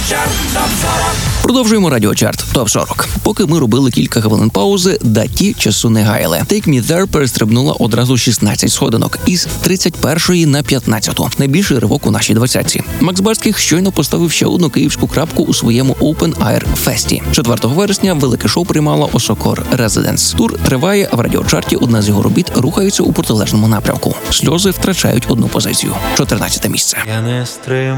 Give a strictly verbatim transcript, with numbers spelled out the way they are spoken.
Продовжуємо радіочарт топ сорок. Поки ми робили кілька хвилин паузи, даті часу не гаяли. Take Me There перестрибнула одразу шістнадцять сходинок із тридцять першої на п'ятнадцяту. Найбільший ривок у нашій двадцятці. Макс Барських щойно поставив ще одну київську крапку у своєму Open Air Фесті. четвертого вересня велике шоу приймала Осокор Residence. Тур триває, а в радіочарті одна з його робіт рухається у протилежному напрямку. Сльози втрачають одну позицію. чотирнадцяте місце. Я не стримую